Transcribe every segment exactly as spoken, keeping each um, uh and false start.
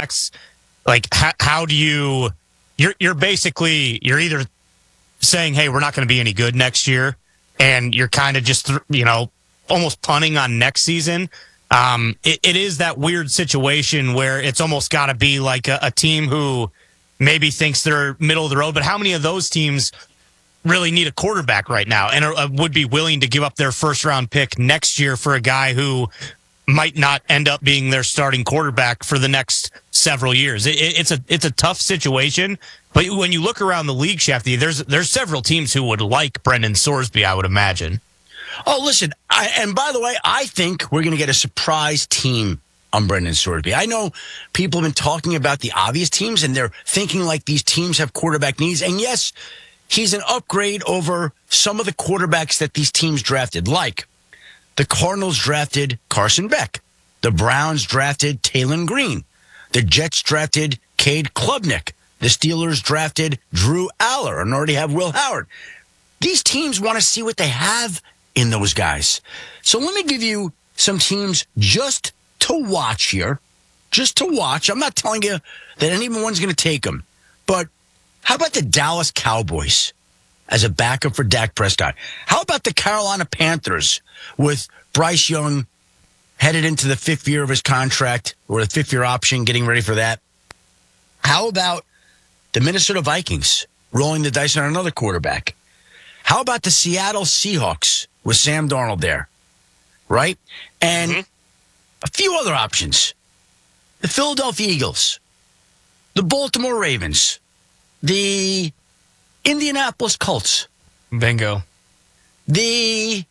quarterbacks, like how, how do you? You're you're basically you're either saying, hey, we're not going to be any good next year, and you're kind of just you know almost punting on next season. Um, it, it is that weird situation where it's almost got to be like a, a team who maybe thinks they're middle of the road, but how many of those teams really need a quarterback right now and are, uh, would be willing to give up their first round pick next year for a guy who might not end up being their starting quarterback for the next several years? It, it, it's a it's a tough situation, but when you look around the league, Shefty, there's there's several teams who would like Brendan Sorsby, I would imagine. Oh, listen, I, and by the way, I think we're going to get a surprise team on Brendan Sorsby. I know people have been talking about the obvious teams, and they're thinking like these teams have quarterback needs. And yes, he's an upgrade over some of the quarterbacks that these teams drafted, like the Cardinals drafted Carson Beck. The Browns drafted Taylon Green. The Jets drafted Cade Klubnik. The Steelers drafted Drew Aller and already have Will Howard. These teams want to see what they have in those guys. So let me give you some teams just to watch here. Just to watch. I'm not telling you that anyone's going to take them. But how about the Dallas Cowboys as a backup for Dak Prescott? How about the Carolina Panthers with Bryce Young headed into the fifth year of his contract, or the fifth year option, getting ready for that? How about the Minnesota Vikings rolling the dice on another quarterback? How about the Seattle Seahawks with Sam Darnold there, right? And mm-hmm. a few other options. The Philadelphia Eagles, the Baltimore Ravens, the Indianapolis Colts. Bingo. The,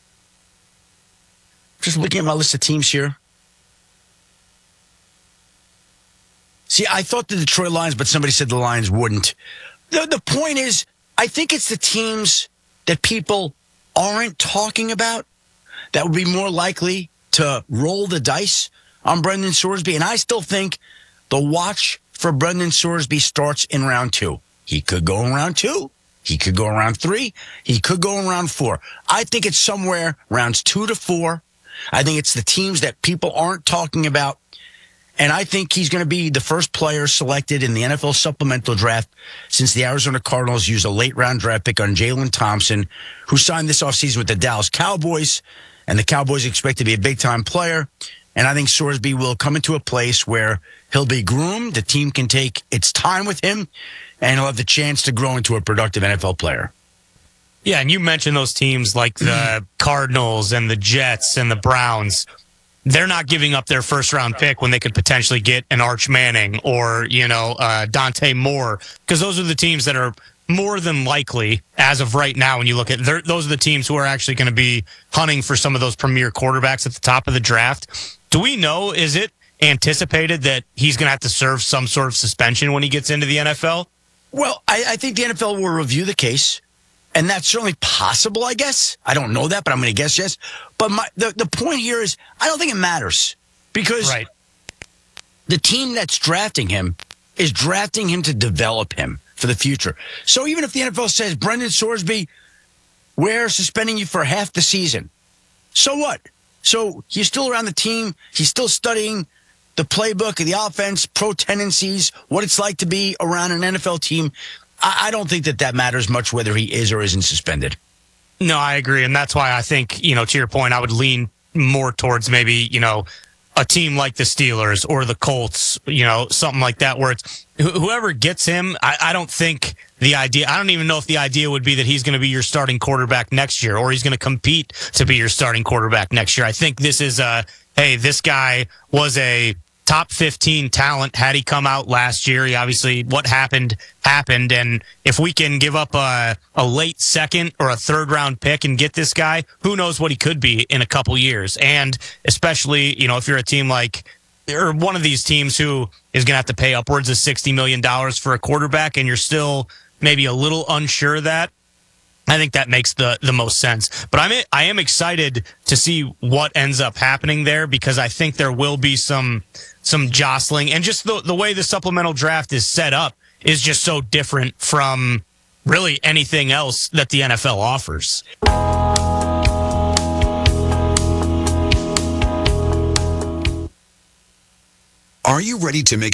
just looking at my list of teams here. See, I thought the Detroit Lions, but somebody said the Lions wouldn't. The, the point is, I think it's the teams that people aren't talking about that would be more likely to roll the dice on Brendan Sorsby. And I still think the watch for Brendan Sorsby starts in round two. He could go in round two. He could go in round three. He could go in round four. I think it's somewhere rounds two to four. I think it's the teams that people aren't talking about. And I think he's going to be the first player selected in the N F L supplemental draft since the Arizona Cardinals used a late-round draft pick on Jalen Thompson, who signed this offseason with the Dallas Cowboys. And the Cowboys expect to be a big-time player. And I think Sorsby will come into a place where he'll be groomed, the team can take its time with him, and he'll have the chance to grow into a productive N F L player. Yeah, and you mentioned those teams like the Cardinals and the Jets and the Browns. They're not giving up their first-round pick when they could potentially get an Arch Manning or, you know, uh, Dante Moore, because those are the teams that are more than likely, as of right now, when you look at it, those are the teams who are actually going to be hunting for some of those premier quarterbacks at the top of the draft. Do we know, is it anticipated that he's going to have to serve some sort of suspension when he gets into the N F L? Well, I, I think the N F L will review the case. And that's certainly possible, I guess. I don't know that, but I'm going to guess yes. But my, the, the point here is, I don't think it matters. Because right. the team that's drafting him is drafting him to develop him for the future. So even if the N F L says, Brendan Sorsby, we're suspending you for half the season, so what? So he's still around the team. He's still studying the playbook, the offense, pro tendencies, what it's like to be around an N F L team. I don't think that that matters much whether he is or isn't suspended. No, I agree. And that's why I think, you know, to your point, I would lean more towards maybe, you know, a team like the Steelers or the Colts, you know, something like that, where it's whoever gets him. I, I don't think the idea, I don't even know if the idea would be that he's going to be your starting quarterback next year or he's going to compete to be your starting quarterback next year. I think this is a, hey, this guy was a top fifteen talent had he come out last year. He obviously, what happened, happened. And if we can give up a, a late second or a third round pick and get this guy, who knows what he could be in a couple years. And especially, you know, if you're a team like, or one of these teams who is going to have to pay upwards of sixty million dollars for a quarterback and you're still maybe a little unsure of that, I think that makes the, the most sense. But I'm I am excited to see what ends up happening there, because I think there will be some some jostling, and just the the way the supplemental draft is set up is just so different from really anything else that the N F L offers. Are you ready to make